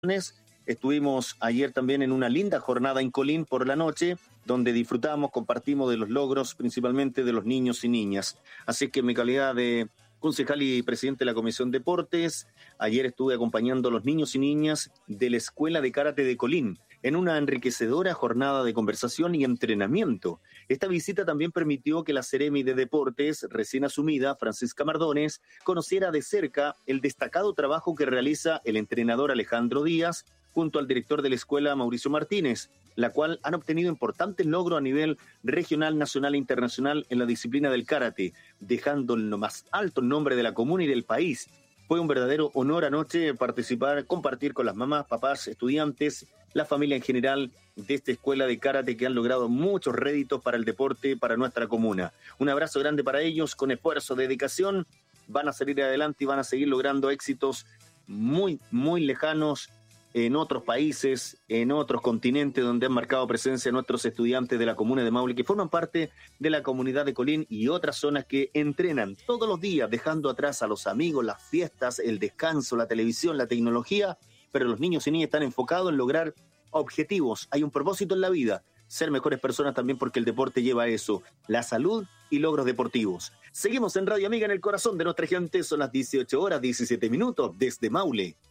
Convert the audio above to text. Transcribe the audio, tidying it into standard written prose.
Estuvimos ayer también en una linda jornada en Colín por la noche, donde disfrutamos, compartimos de los logros, principalmente de los niños y niñas. Así que en mi calidad de concejal y presidente de la Comisión Deportes, ayer estuve acompañando a los niños y niñas de la Escuela de Karate de Colín en una enriquecedora jornada de conversación y entrenamiento. Esta visita también permitió que la Seremi de Deportes, recién asumida, Francisca Mardones, conociera de cerca el destacado trabajo que realiza el entrenador Alejandro Díaz junto al director de la escuela, Mauricio Martínez, la cual han obtenido importantes logros a nivel regional, nacional e internacional en la disciplina del karate, dejando en lo más alto el nombre de la comuna y del país. Fue un verdadero honor anoche participar, compartir con las mamás, papás, estudiantes, la familia en general de esta escuela de karate que han logrado muchos réditos para el deporte, para nuestra comuna. Un abrazo grande para ellos, con esfuerzo, dedicación, van a salir adelante y van a seguir logrando éxitos muy, muy lejanos en otros países, en otros continentes donde han marcado presencia nuestros estudiantes de la comuna de Maule, que forman parte de la comunidad de Colín y otras zonas que entrenan todos los días, dejando atrás a los amigos, las fiestas, el descanso, la televisión, la tecnología, pero los niños y niñas están enfocados en lograr objetivos. Hay un propósito en la vida, ser mejores personas también, porque el deporte lleva a eso, la salud y logros deportivos. Seguimos en Radio Amiga, en el corazón de nuestra gente, son las 18 horas, 17 minutos, desde Maule.